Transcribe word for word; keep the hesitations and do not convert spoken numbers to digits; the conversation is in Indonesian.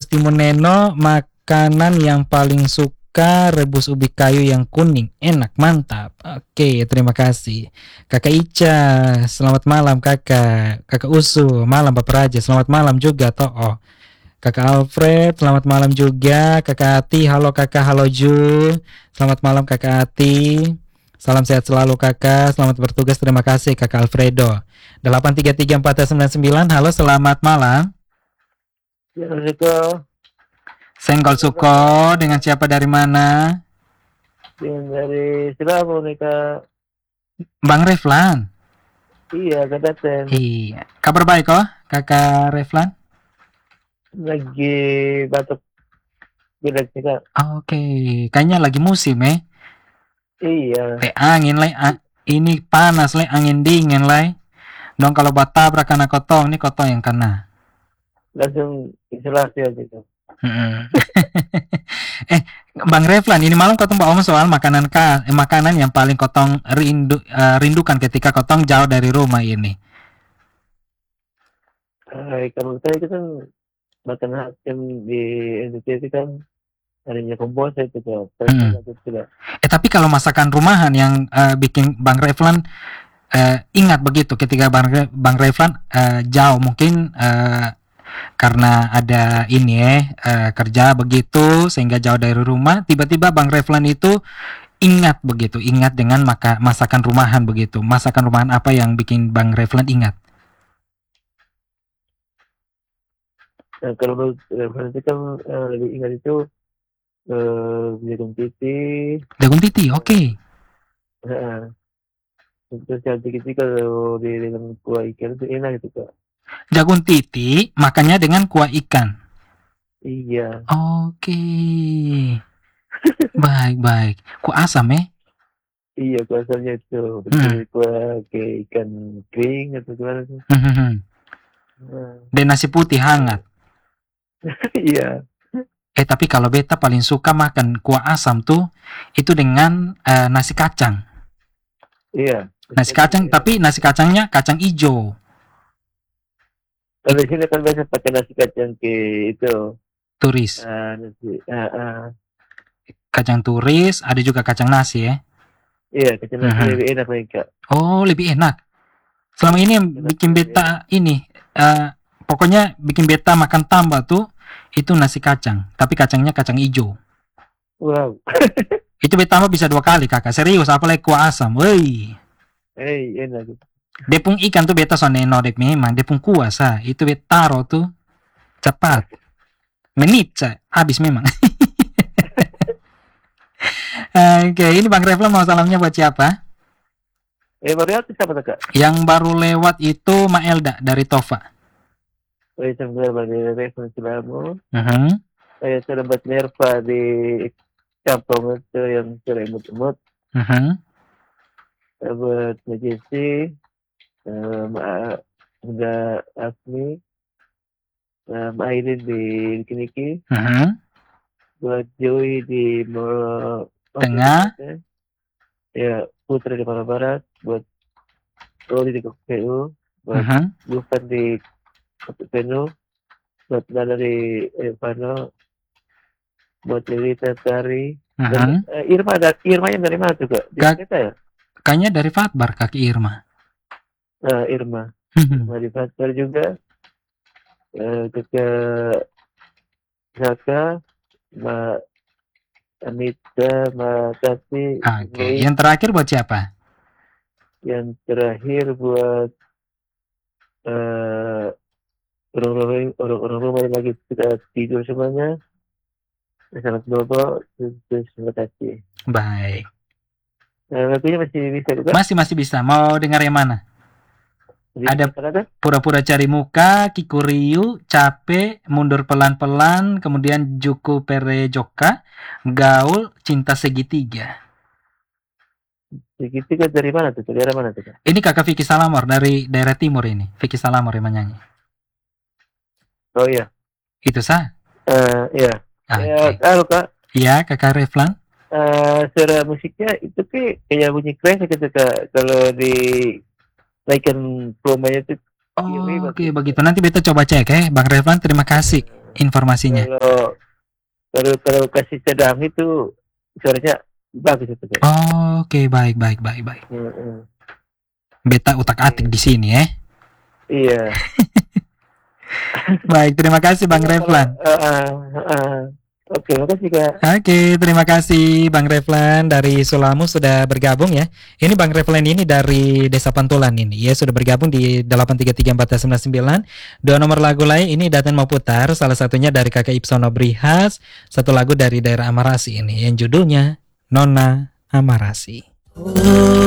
Agustimun Neno, makanan yang paling suka rebus ubi kayu yang kuning. Enak, mantap. Oke, terima kasih. Kakak Ica, selamat malam kakak. Kakak Usu, malam Bapak Raja, selamat malam juga toh. Oh. Kakak Alfred, selamat malam juga. Kakak Ati, halo kakak, halo Ju. Selamat malam kakak Ati. Salam sehat selalu kakak, selamat bertugas, terima kasih kakak Alfredo. delapan tiga tiga empat sembilan sembilan, halo selamat malam. Ya, Riko. Senggol Suko, dengan siapa dari mana? Dengan dari Silamo nih kak. Bang Reflan. Iya, kadaten. Iya, kabar baik kok kakak Reflan? Lagi batuk pilek nih kak. Oke, kayaknya lagi musim eh. Iya. Le angin le, a- ini panas le, angin dingin le. Dong kalau batabrak karena kotong, ini kotong yang kena. Langsung isolasi aja kak. Mm-mm. eh, Bang Reflan, ini malam kotong bawa soal makanan ka, eh, makanan yang paling kotong rindu eh, rindukan ketika kotong jauh dari rumah ini. Hai, kalau saya itu kan makan hakim di N T T kan harinya kompos itu kak. Hmm. Terus tidak. Eh tapi kalau masakan rumahan yang eh, bikin Bang Reflan eh, ingat begitu ketika Bang, Re- Bang Reflan eh, jauh mungkin eh, karena ada ini eh, eh, kerja begitu sehingga jauh dari rumah, tiba-tiba Bang Reflan itu ingat begitu, ingat dengan maka masakan rumahan begitu. Masakan rumahan apa yang bikin Bang Reflan ingat? Nah, kalau referensi kan eh, lebih ingat itu eh jagung titi. Jagung titi, oke. Okay. Nah, terus yang titi kalau di dalam kuah ikan itu enak itu kak. Jagung titi makannya dengan kuah ikan. Iya. Oke. Okay. Baik, baik. Kuah asam eh? Iya, kuasanya itu. Hmm. Kuah kayak ikan kering atau gimana sih. Hmm. Nah. Dan nasi putih hangat. Iya. Eh tapi kalau beta paling suka makan kuah asam tuh itu dengan uh, nasi kacang. Iya. Nasi kacang, iya. Tapi nasi kacangnya kacang hijau. Kalau di sini kan biasa pakai nasi kacang ke itu. Turis. Uh, nasi. Uh, uh. Kacang turis, ada juga kacang nasi ya. Iya, kacang nasi uh-huh. lebih enak mereka. Oh, lebih enak. Selama ini yang bikin beta ini, uh, pokoknya bikin beta makan tambah tuh itu nasi kacang, tapi kacangnya kacang hijau. Wow. Itu beta tambah bisa dua kali kakak, serius. Apalagi kuah asam, woi. Eh, enak. Depung ikan tuh beta soneno dek memang, depung kuah sa, itu beta taro tuh cepat, menit sa, habis memang. Oke, okay, ini Bang Reflan mau salamnya buat siapa? Eh, baru lewat siapa kak? Yang baru lewat itu Maelda dari Tova. Saya sebenarnya dari Reflan Silamo. Uh-huh. Saya sudah buat Nerva di kampung itu yang sudah imut-imut. Uh-huh. Saya buat Majesi, um, udah Asmi, um, Aileen di Kiniki. Uh-huh. Buat Joey di Moro Tengah. Ya, Putri di Moro Barat. Buat Roli di K P U. Buat uh-huh. Lufan di Penu, buat Nana di Evano, buat Lilita Tari, uh-huh. dan uh, Irma, ada Irma yang dari mana juga? Kak, ya? Kayaknya dari Fatbar kaki Irma. Uh, Irma, Irma di Fatbar juga. Uh, ke Zaka, Mbak Anita, Mbak Tati. Oke, okay. Yang terakhir buat siapa? Yang terakhir buat uh, orang-orang orang-orang rumah yang lagi sudah tidur semuanya. Selamat bobo, terima kasih. Baik. Nah, lagunya masih bisa juga? Masih masih bisa. Mau dengar yang mana? Jadi, ada apa? Pura-pura cari muka, Kikuriu, Capek, Mundur pelan-pelan, kemudian Juku Perejoka, Gaul, Cinta Segitiga. Segitiga dari mana tuh? Daerah mana tuh? Ini kakak Vicky Salamor dari daerah timur ini. Vicky Salamor yang menyanyi. Oh iya. Itu sah? Uh, iya. Okay. Ya, halo kak. Iya, kakak Reflan. Uh, suara musiknya itu kayak bunyi keren gitu kak. Kalau di naikkan promanya itu. Oh, oke okay, begitu. Nanti beta coba cek ya, eh. Bang Reflan. Terima kasih. informasinya. Kalau kalau kalau kasih sedang itu suaranya bagus itu Kak. Oh, oke, okay. baik baik baik baik. Mm-mm. Beta utak-atik di sini ya. Iya. Baik, terima kasih Bang Reflan. Uh, uh, uh. Oke, makasih Kak. Oke, terima kasih Bang Reflan dari Sulamu sudah bergabung ya. Ini Bang Reflan ini dari Desa Pantulan ini ya, sudah bergabung di delapan tiga tiga empat sembilan sembilan. Dua nomor lagu lain ini Daten mau putar, salah satunya dari Kakak Ipsono Brihas, satu lagu dari daerah Amarasi ini yang judulnya Nona Amarasi.